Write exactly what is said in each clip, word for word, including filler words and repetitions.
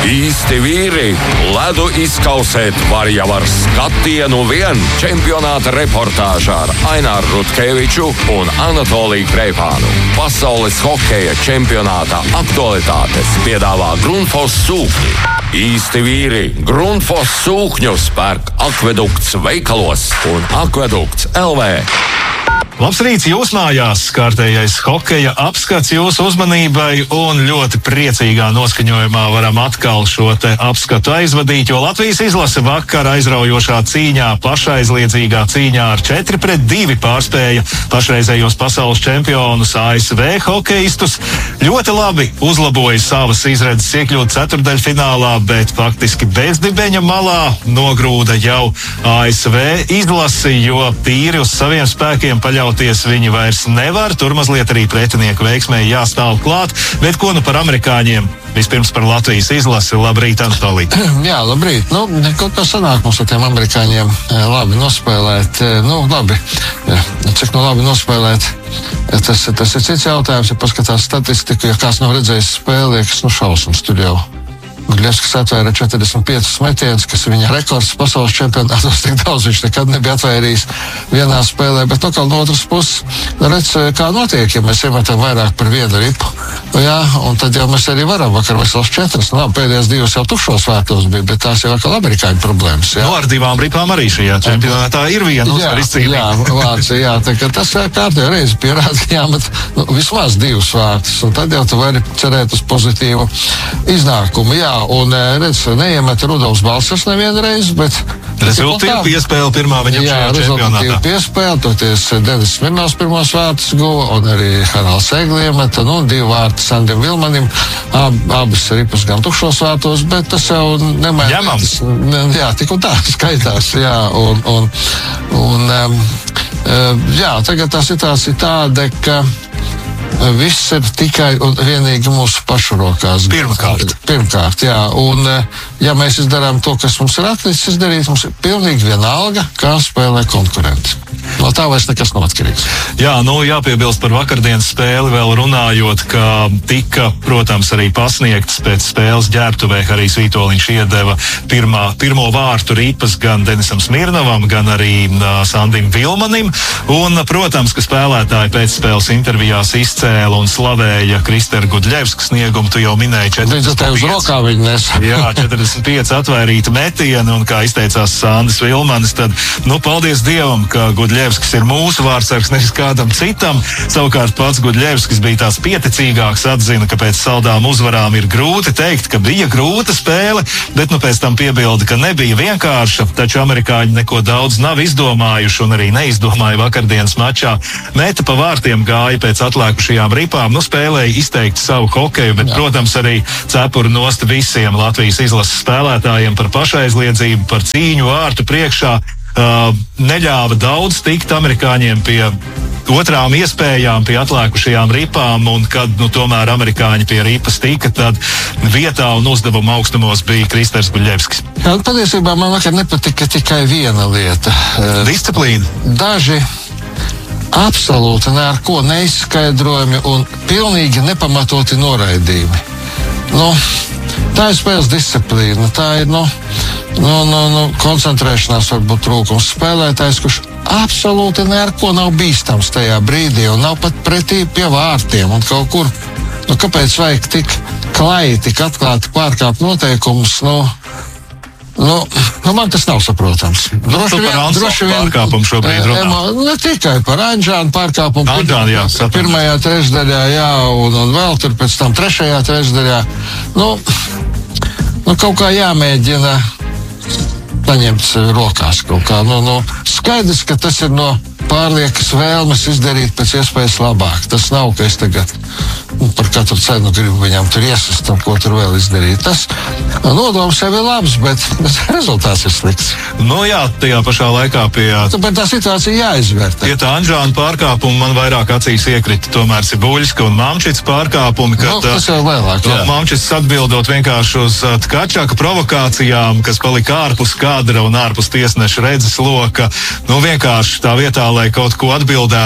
Īsti vīri ledu izkausēt var jau ar skatienu vien. Čempionāta reportāžā ar Aināru Rutkeviču un Anatoliju Kreipānu. Pasaules hokeja čempionāta aktualitātes piedāvā Grundfos sūkņi. Īsti vīri Grundfos sūkņus pērk Akvedukts veikalos un Akvedukts L V. Labs rīts jūs mājās, kārtējais hokeja apskats jūsu uzmanībai un ļoti priecīgā noskaņojumā varam atkal šo te apskatu aizvadīt, jo Latvijas izlase vakar aizraujošā cīņā, pašaizliedzīgā cīņā ar četri pret divi pārspēja pašreizējos pasaules čempionus A S V hokeistus. Ļoti labi uzlaboja savas izredzes iekļūt ceturdaļfinālā, bet faktiski bezdibeņa malā nogrūda jau A S V izlasi, jo tīri uz saviem spēkiem paļauties viņi vairs nevar, tur mazliet arī pretinieku veiksmēji jāstāv klāt, bet ko nu par amerikāņiem? Vispirms par Latvijas izlasi. Labrīt, Anatolij. Jā, labrīt. Nu, kaut kā sanāk mums ar tiem amerikāņiem labi nospēlēt. Nu, labi. Cik nu labi nospēlēt? Tas, tas ir cits jautājums, ja paskatās statistiku, ja kāds nav redzējis spēli, kas nu šausmas tur jau. Gudļevskis atvēra četrdesmit piecus metienus, kas ir viņa rekords pasaules čempionātos, tik daudz viņš nekad nebija atvairījis vienā spēlē, bet no, no otras puses, redz, kā notiek, ja mēs iemetam vairāk par vienu ripu, jā, un tad jau mēs arī varam vakar vesels četras, nu, pēdējās divas jau tukšos vērtos bija, bet tās jau atkal amerikāņu problēmas, jā. No ar divām ripām arī šajā čempionātā ir viena uzvar izcīnība. Jā, Vācija, jā, tā kā tas kārtībā reizi pierāda, ka jāmet, nu, vismaz divus vārtus, un tad jau tu vari cerēt uz pozitīvu iznākumu, jā. Un, redz, neiemet Rudolfs Balcers nevienu reizi, bet... Rezultātīva piespēle pirmā viņam jā, šajā čempionātā. Jā, rezultātīva piespēle, toties Denis Smirnovs pirmos vārtus guva, un arī Hanāls Egli iemeta, nu, divi vārti Sandim Vilmanim, ab, abas ripas gan tukšos vārtos, bet tas jau nemaina... Ņemams. Jā, tik un tā skaitās, jā, un... un, un um, jā, tagad tā situācija tāda, ka viss ir tikai un vienīgi mūsu pašu rokās. Pirmkārt. Pirmkārt, jā. Un, ja mēs izdarām to, kas mums ir atlicis izdarīt, mums ir pilnīgi vienalga, kā spēlē konkurenti. No tā vairs nekas nav atkarīgs. Jā, nu jāpiebilst par vakardienas spēli vēl runājot, ka tika, protams, arī pasniegts pēc spēles ģērbtuvē Harijs Vitoļņš iedeva pirmā, pirmo vārtu ripas gan Denisam Smirnovam, gan arī uh, Sandim Vilmanim. Un, protams, ka spēlētāji pēc spēles intervijās izcēla un slavēja Kristeru Gudļevska sniegumu. Tu jau minēji četrdesmit pieci. Līdz uz rokā viņi nes. Jā, četrdesmit pieci atvairīta metieni, un kā izteicās Sandis Vilmanis, tad, nu, paldies Dievam, ka Gudļevskis ir mūsu vārdsargs, nevis kādam citam. Savukārt pats Gudļevskis bija tās pieticīgāks, atzina, ka pēc saldām uzvarām ir grūti teikt, ka bija grūta spēle, bet nu pēc tam piebilda, ka nebija vienkārša, taču amerikāņi neko daudz nav izdomājuši un arī neizdomāja vakardienas mačā. Meta pa vārtiem gāja pēc atlēkušajām ripām, nu spēlēja izteikti savu hokeju, bet, jā, protams, arī cepuru nost visiem Latvijas izlases spēlētājiem par pašaizliedzību, par cīņu vārtu priekšā. Uh, neļāva daudz tikt amerikāņiem pie otrām iespējām, pie atlēkušajām ripām, un kad, nu, tomēr amerikāņi pie ripas tika, tad vietā un uzdevuma augstumos bija Kristers Gudļevskis. Jā, patiesībā man vakar nepatika tikai viena lieta. Disciplīna. Daži absolūti ne ar ko neizskaidrojumi un pilnīgi nepamatoti noraidījumi. Nu, tā ir spēles disciplīna, tā ir, nu, nu, nu, nu koncentrēšanās varbūt trūkums. Spēlētājs, kurš absolūti ne ar ko nav bīstams tajā brīdī un nav pat pretī pie vārtiem un kaut kur. Nu, kāpēc vajag tik klāji, tik atklāti pārkāpt noteikumus, nu, Nu, nu, man tas nav saprotams. Droši vien, par droši vien pārkāpumu šobrīd runā. Emo, ne tikai par Anžānu pārkāpumu. Anžānu, jā. Saprat. Pirmajā trešdaļā, jā, un, un vēl tur pēc tam trešajā trešdaļā. Nu, nu kaut kā jāmēģina paņemt rokās kaut kā. Nu, nu, skaidrs, ka tas ir no pārliekas vēlmes izdarīt pēc iespējas labāk. Tas nav, ka es tagad nu, par katru cenu gribu viņam tur iesist un ko tur vēl izdarīt. Tas nodoms jau ir labs, bet rezultāts ir slikts. Nu jā, tajā pašā laikā pie... Tāpēc tā situācija jāizvērtē. Pie tā Anžāna pārkāpuma man vairāk acīs iekrita tomēr Sibuļska un Mamčits pārkāpumi, kad... Nu, tas jau vēlāk, jā. Mamčits atbildot vienkārši uz Tkačaka provokācijām, kas palika ārpus kadra un ārpus tiesneša redzes loka. Nu vienkārši tā vietā, lai kaut ko atbildētu,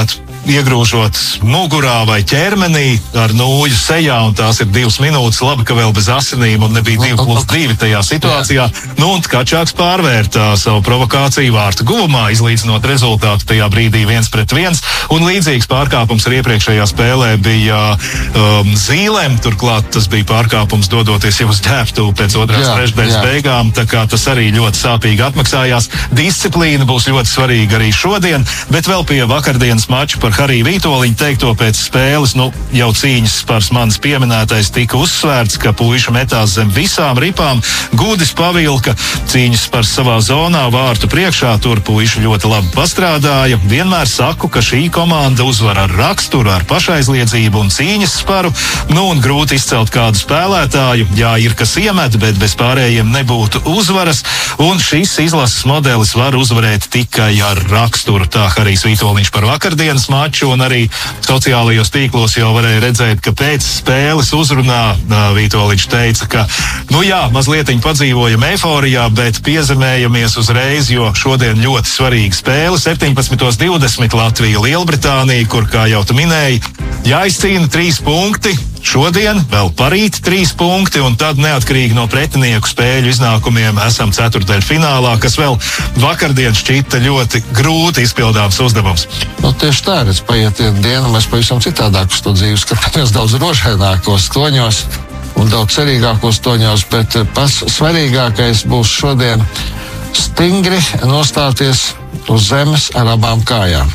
iegrūžot mugurā vai ķermenī ar nūju sejā, un tās ir divas minūtes. Labi, ka vēl bez asinīm un nebija divi plus divi tajā situācijā. Nu, un Kačāks pārvērtā savu provokāciju vārtu guvumā, izlīdzinot rezultātu tajā brīdī viens pret viens. Un līdzīgs pārkāpums arī iepriekšējā spēlē bija um, Zīlēm. Turklāt tas bija pārkāpums dodoties jau uz ģērbtuvi pēc otrās trešdaļas beigām. Tā kā tas arī ļoti sāpīgi atmaksājās. Disciplīna būs ļoti svarīga arī šodien, bet vēl pie vakardienas mača par Hariju Vītoliņu teikto pēc spēles, nu, jau cīņas par manis pieminētais tika uzsvērts, ka puiši metās zem visām ripām, Gudis pavilka, cīņas par savā zonā, vārtu priekšā, tur puiši ļoti labi pastrādāja. Vienmēr saku, ka šī komanda uzvar ar raksturu, ar pašaizliedzību un cīņas sparu, nu, un grūti izcelt kādu spēlētāju, jā, ir kas iemet, bet bez pārējiem nebūtu uzvaras, un šis izlases modelis var uzvarēt tikai ar raksturu. Tā Harijs Vītoliņš par vakardienas maču, un arī sociālajos tīklos jau varēja redzēt, ka pēc spēles uzrunā Vītoliņš teica, ka, nu jā, mazlietiņ padzīvojam eiforijā, bet piezemējamies uzreiz, jo šodien ļoti svarīga spēle. septiņpadsmit divdesmit Latvija Lielbritānija, kur, kā jau tu minēji, jāizcīna trīs punkti. Šodien vēl parīt trīs punkti, un tad neatkarīgi no pretinieku spēļu iznākumiem esam ceturtdaļfinālā, kas vēl vakardien šķita ļoti grūti izpildāms uzdevums. Nu, tieši tā, redz, paiet diena, mēs pavisam citādāk uz to dzīvi skatāmies daudz rožainākos toņos un daudz cerīgākos toņos, bet pats svarīgākais būs šodien stingri nostāties uz zemes ar abām kājām.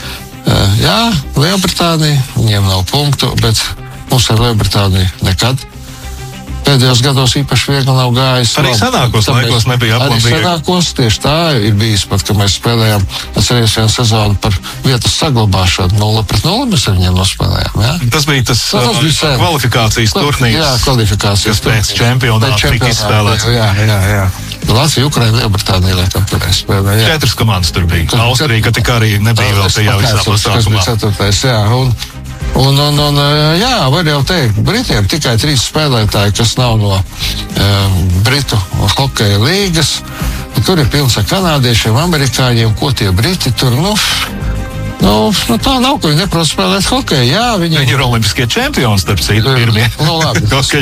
Jā, Lielbritānija, viņiem nav punktu, bet mums ar Lielbritāniju nekad. Pēdējos gados īpaši viegli nav gājis. Arī senākos laikos nebija aplabīgi. Arī senākos tieši tā ir bijis pat, ka mēs spēlējām atceries vienu sezonu par vietas saglabāšanu. Nulle pret nulle mēs ar viņiem nospēlējām. Ja? Tas bija tas, no, tas bija uh, kvalifikācijas turnīrs. Jā, kvalifikācijas turnīrs. Pēc čempionāta tika izspēlēts. Jā, jā, jā. Latvija, Ukraina, Lielbritānija, laikam turēs spēlē. Jā. Četras komandas tur bija. Austrija, ka tik arī nebija vēl tajā visā pasākumā. Tas bija ceturtais, jā. Un, Un, un, un, jā, var jau teikt, Britiem tikai trīs spēlētāji, kas nav no um, Britu hokeja līgas. Tur ir pilns ar kanādiešiem, amerikāņiem, ko tie Briti tur, nu, nu, nu tā nav, ka viņi neprot spēlēt hokeju. Jā, viņi... viņi ir olimpiskie čempioni, starp citu, pirmie. Nu, labi.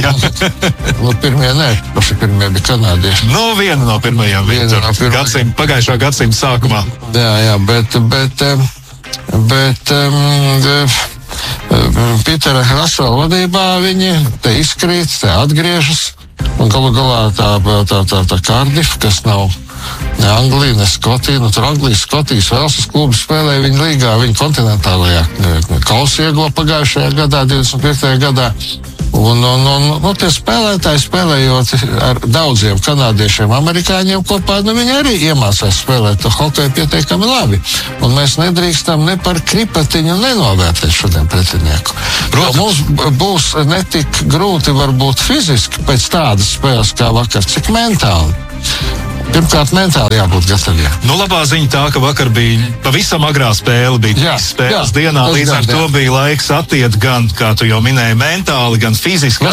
Nu, pirmie, nē, paši pirmie bija kanādieši. Nu, viena no pirmajām, viena no pirmajām. Gadsim, pagājušā gadsimta sākumā. Jā, jā, bet, bet, bet, um, Pītera Rasela vadībā viņi te izkrīt, te atgriežas, un galu galā tā, tā, tā, tā Cardiff, kas nav ne Anglija, ne Skotija, nu tur Anglijas, Skotijas, Velsas klubi spēlēja viņa līgā, viņa kontinentālajā kausa ieguva pagājušajā gadā, divdesmit piektajā gadā. Un, un, un, un tie spēlētāji spēlējot ar daudziem kanādiešiem, amerikāņiem kopā, nu viņi arī iemācās spēlēt to hokeju pietiekami labi. Un mēs nedrīkstam ne par kripatiņu nenovērtēt šodien pretinieku. Jo mums būs netik grūti varbūt fiziski pēc tādas spēles kā vakar, cik mentāli. Pirmkārt, mentāli jābūt gataviem. Nu, labā ziņa tā, ka vakar bija pavisam agrā spēle, bija trīs spēles jā, dienā, līdz ar to bija laiks attiet gan, kā tu jau minēji, mentāli, gan fiziski.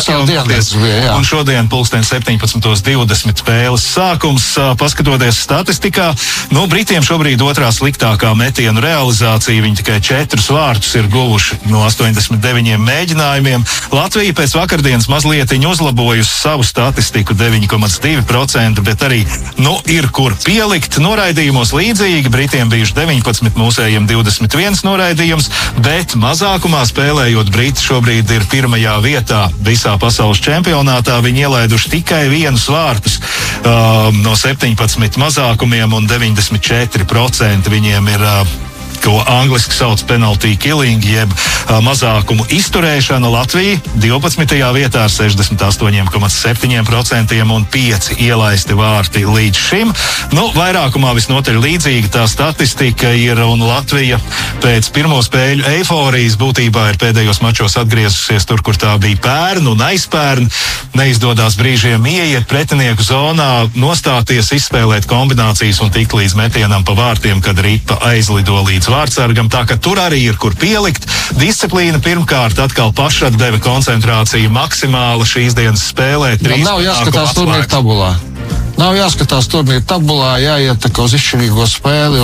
Bija, un šodien pulksten septiņpadsmit divdesmit spēles sākums, paskatoties statistikā, nu, Britiem šobrīd otrā sliktākā metienu realizācija, viņi tikai četrus vārtus ir guvuši no astoņdesmit deviņiem mēģinājumiem. Latvija pēc vakardienas mazlietiņu uzlabojusi savu statistiku deviņi komats divi procenti, bet arī nu, ir kur pielikt. Noraidījumos līdzīgi, Britiem bijuši deviņpadsmit, mūsējiem divdesmit viens noraidījums, bet mazākumā spēlējot Briti šobrīd ir pirmajā vietā visā pasaules čempionātā. Viņi ielaiduši tikai vienus vārtus um, no septiņpadsmit mazākumiem un deviņdesmit četri procenti viņiem ir uh, ko angliski sauc penalty killing, jeb uh, mazākumu izturēšana. Latvija divpadsmitajā vietā ar sešdesmit astoņi komats septiņi procenti un pieci ielaisti vārti līdz šim. Nu, vairākumā visnotaļ līdzīga tā statistika ir, un Latvija pēc pirmo spēļu eiforijas būtībā ir pēdējos mačos atgriezusies tur, kur tā bija pērn un aizpērn. Neizdodās brīžiem ieiet pretinieku zonā, nostāties, izspēlēt kombinācijas un tik līdz metienam pa vārtiem, kad ripa aizlido līdz vārtsargam, tā ka tur arī ir kur pielikt. Disciplīna pirmkārt, atkal pašatdeve, koncentrācija maksimāla šīs dienas spēlē. Nav jāskatās turnīra tabulā. Nav jāskatās turnīra tabulā, jāiet tā kā uz izšķirīgo spēli un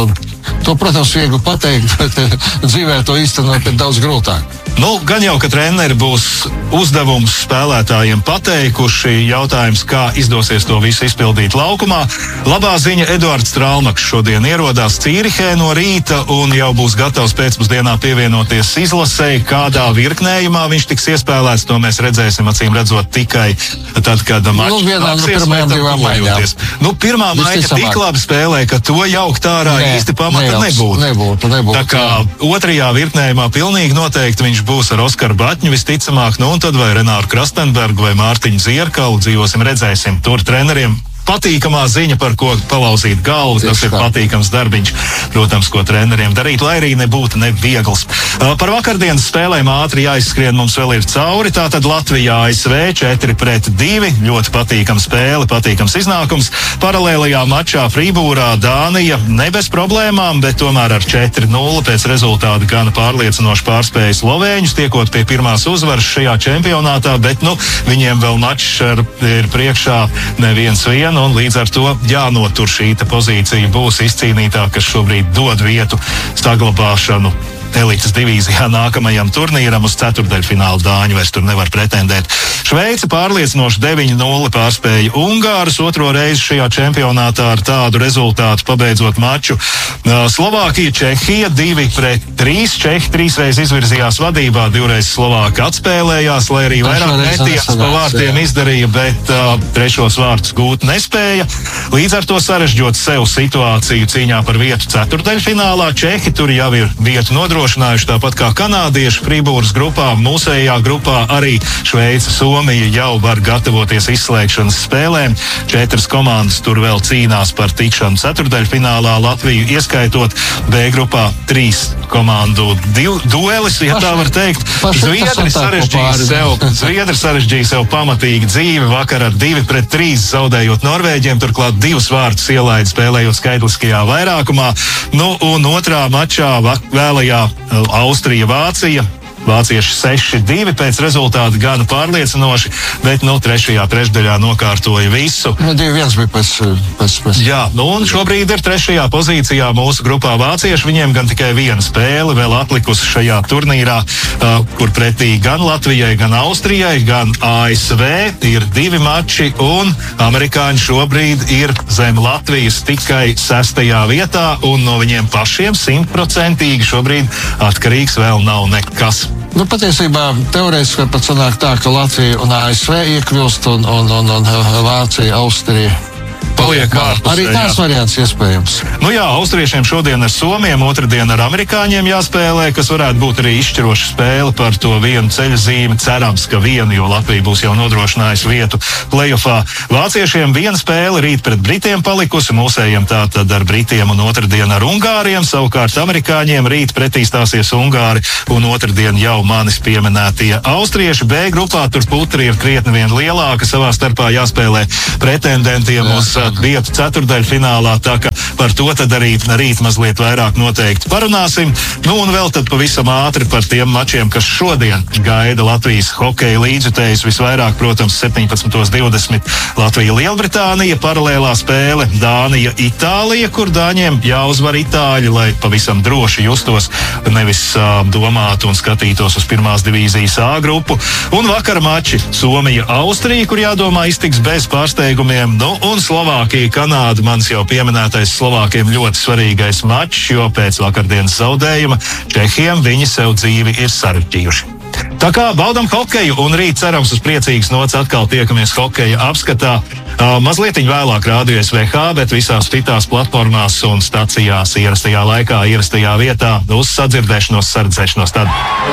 To, protams, viegli pateikt, bet dzīvē to īstenot ir daudz grūtāk. Nu, gan jau, ka treneri būs uzdevums spēlētājiem pateikuši, jautājums, kā izdosies to visu izpildīt laukumā. Labā ziņa, Eduards Strālmaks šodien ierodās Cīrihē no rīta un jau būs gatavs pēcpusdienā pievienoties izlasei. Kādā virknējumā viņš tiks iespēlēts, to mēs redzēsim, acīm redzot, tikai tad, kad mačs nu, vienā, nāksies, nu, pirmajām divām maiņām. Nu, pirmā maiņa tik labi spēlē, ka to jaukt ārā Nē, īsti pamata nejauks, nebūtu. nebūtu, nebūtu. Tā kā otrajā virknējumā pilnīgi noteikti viņš būs ar Oskaru Batņu visticamāk, nu un tad vai Renāru Krastenbergu vai Mārtiņu Zierkalu, dzīvosim, redzēsim. Tur treneriem patīkamā ziņa, par ko palauzīt galvu, tas ir patīkams darbiņš, protams, ko treneriem darīt, lai arī nebūtu neviegls. Uh, par vakardienas spēlēm ātri jāizskrien mums vēl ir cauri, tātad Latvija A S V četri pret divi, ļoti patīkams spēle, patīkams iznākums. Paralēlajā mačā Frībūrā Dānija ne bez problēmām, bet tomēr ar četri nulle pēc rezultāta gana pārliecinoši pārspēja Slovēņus, tiekot pie pirmās uzvaras šajā čempionātā, bet, nu, viņiem vēl mačs ir priekšā neviens viens. Un līdz ar to jānotur šī pozīcija būs izcīnītā, kas šobrīd dod vietu saglabāšanu elites divīzijā nākamajam turnīram uz ceturdaļfinālu. Dāņu vairs tur nevar pretendēt. Šveice pārliecinoši deviņi nulle pārspēja Ungārus otro reizi šajā čempionātā ar tādu rezultātu pabeidzot maču. Slovākija, Čehija divi pret trīs. Čehi trīsreiz izvirzījās vadībā, divreiz Slovāki atspēlējās, lai arī vairāk metienus pa vārtiem izdarīja, bet uh, trešos vārtus gūt nespēja. Līdz ar to sarežģot sev situāciju cīņā par vietu ceturdaļfinālā. Čehi tur jau ir vietu nodrošinājuši, tāpat kā kanādieši Frībūras grupā, mūsējā grupā arī Šveice, Somija jau var gatavoties izslēgšanas spēlēm. Četras komandas tur vēl cīnās par tikšanu ceturdaļfinālā, Latviju ieskaitot. B grupā trīs komandu div, duelis, ja tā var teikt. Zviedri sarežģīja sev, Zviedri sarežģīja sev pamatīgi dzīvi vakar ar divi pret trīs zaudējot Norvēģiem, turklāt divus vārtus ielaida spēlējot skaitliskajā vairākumā. Nu, un otrā mačā vēlajā Austrija-Vācija. Vācieši seši divi pēc rezultāta gana pārliecinoši, bet, nu, trešajā trešdaļā nokārtoja visu. Nu, divi viens bija pēc, pēc, pēc. Jā, nu, un šobrīd ir trešajā pozīcijā mūsu grupā vācieši. Viņiem gan tikai viena spēle vēl atlikusi šajā turnīrā, uh, kur pretī gan Latvijai, gan Austrijai, gan A S V ir divi mači, un amerikāņi šobrīd ir zem Latvijas tikai sestajā vietā, un no viņiem pašiem simtprocentīgi šobrīd atkarīgs vēl nav nekas. Nu, patiesībā teorētiski var pat sanākt tā, ka Latvija un A S V iekļūst un, un, un, un Vācija, Austrija paliek ārpusē. Arī tās variants iespējams. Nu jā, austriešiem šodien ar somiem, otrdien ar amerikāņiem jāspēlē, kas varētu būt arī izšķiroša spēle par to vienu ceļa zīmi. Cerams, ka vienu, jo Latvija būs jau nodrošinājusi vietu play-offā. Vāciešiem viena spēle rīt pret Britiem palikusi, mūsējiem tātad ar Britiem un otrdien ar Ungāriem, savukārt amerikāņiem rīt pretī stāsies Ungāri un otrdien jau manis pieminētie austrieši. B grupā tur putri ir krietni vien lielāka, savā starpā jāspēlē pretendentiem uz vietu ceturdaļfinālā, tā ka par to tad arī rīt mazliet vairāk noteikti parunāsim. Nu un vēl tad pavisam ātri par tiem mačiem, kas šodien gaida Latvijas hokeja līdzjutējus visvairāk, protams, septiņpadsmit divdesmit Latvija-Lielbritānija, paralēlā spēle Dānija-Itālija, kur dāņiem jāuzvar itāļi, lai pavisam droši justos, nevis uh, domātu un skatītos uz pirmās divīzijas A grupu. Un vakar mači Somija-Austrija, kur jādomā iztiks bez pārsteigumiem, nu un Slovākija, Kanāda, mans jau pieminētais Slovākiem ļoti svarīgais mačs, jo pēc vakardienas zaudējuma Čehiem viņi sev dzīvi ir sarežģījuši. Tā kā baudam hokeju un rīt cerams uz priecīgas nots atkal tiekamies hokeja apskatā. Uh, mazliet vēlāk Rādio S V H, bet visās citās platformās un stacijās ierastajā laikā, ierastajā vietā. Uz sadzirdēšanos, saredzēšanos tad.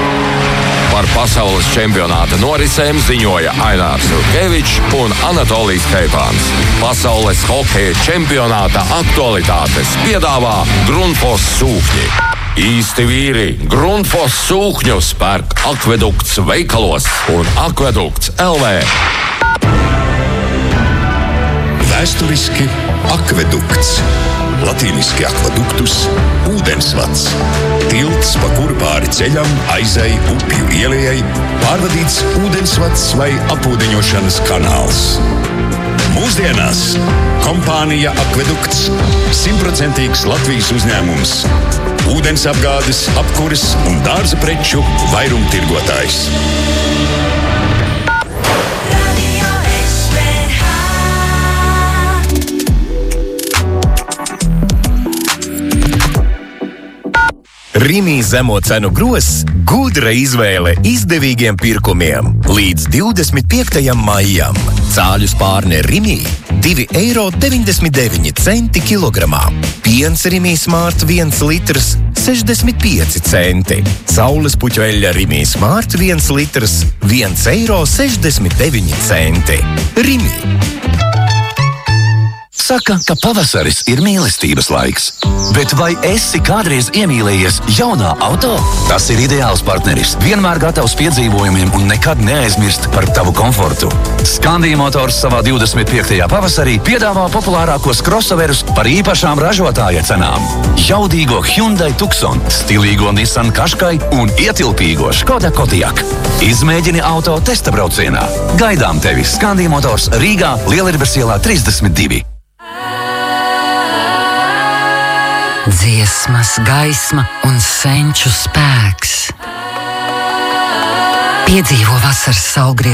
Par pasaules čempionāta norisēm ziņoja Ainārs Rutkevičs un Anatolijs Kreipāns. Pasaules hokeja čempionāta aktualitātes piedāvā Grundfos sūkņi. Īsti vīri Grundfos sūkņus pērk Akvedukts veikalos un Akvedukts L V. Vēsturiski Akvedukts. Latīniski akvaduktus, ūdensvads. Tilts, pa kuru pāri ceļam, aizai, upju ielejai, pārvadīts ūdensvads vai apūdeņošanas kanāls. Mūsdienās kompānija Akvedukts – simtprocentīgs Latvijas uzņēmums. Ūdensapgādes, apkures un dārza preču vairumtirgotājs. Rimī zemo cenu grozs – gudra izvēle izdevīgiem pirkumiem. Līdz divdesmit piektajam maijam. Cāļu spārne Rimī – divi eiro deviņdesmit deviņi centi kilogramā. Piens Rimī Smart viens litrs – sešdesmit pieci centi. Saules puķveļa Rimī Smart viens litrs – viens eiro sešdesmit deviņi centi. Rimī. Saka, ka pavasaris ir mīlestības laiks. Bet vai esi kādreiz iemīlējies jaunā auto? Tas ir ideāls partneris. Vienmēr gatavs piedzīvojumiem un nekad neaizmirst par tavu komfortu. Skandia Motors savā divdesmit piektajā pavasarī piedāvā populārākos crossoverus par īpašām ražotāja cenām. Jaudīgo Hyundai Tucson, stilīgo Nissan Qashqai un ietilpīgo Škoda Kodiaq. Izmēģini auto testa braucienā. Gaidām tevi Skandia Motors Rīgā, Lielarbes ielā trīsdesmit divi. Dziesmas, gaisma un senču spēks. Piedzīvo vasaras saulgriežu